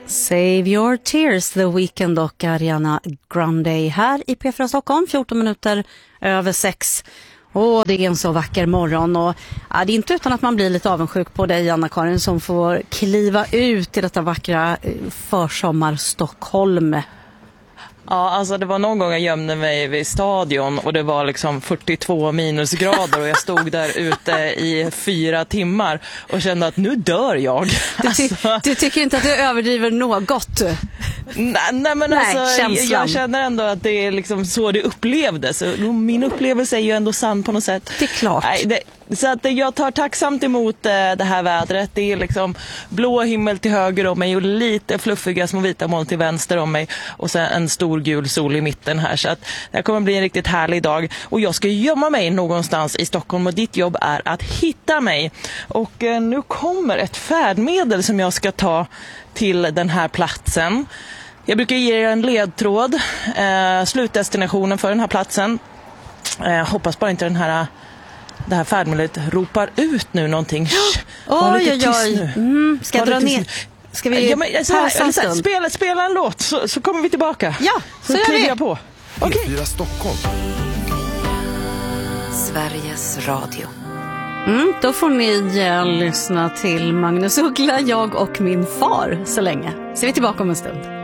Save your tears, The Weeknd och Ariana Grande här i P4 Stockholm, 14 minuter över 6. Och det är en så vacker morgon och det är inte utan att man blir lite avundsjuk på dig, Anna-Karin, som får kliva ut i detta vackra försommar Stockholm. Ja, alltså det var någon gång jag gömde mig vid stadion och det var liksom 42 minusgrader och jag stod där ute i 4 timmar och kände att nu dör jag. Du tycker inte att du överdriver något? Nej, men alltså, jag känner ändå att det är liksom så det upplevdes. Min upplevelse är ju ändå sann på något sätt. Det är klart. Så att jag tar tacksamt emot det här vädret. Det är liksom blå himmel till höger om mig och lite fluffiga små vita moln till vänster om mig. Och sen en stor gul sol i mitten här. Så att det kommer bli en riktigt härlig dag. Och jag ska gömma mig någonstans i Stockholm och ditt jobb är att hitta mig. Och nu kommer ett färdmedel som jag ska ta till den här platsen. Jag brukar ge er en ledtråd. Slutdestinationen för den här platsen. Hoppas bara inte det här färdmedlet ropar ut nu någonting. Var lite tyst nu. Ska jag dra ner? Ska vi pausa en stund? Spela en låt så kommer vi tillbaka. Ja, så gör vi. Jag på. Okay. P4 Stockholm. Sveriges Radio. Då får ni lyssna till Magnus Uggla, jag och min far så länge. Så är vi tillbaka om en stund.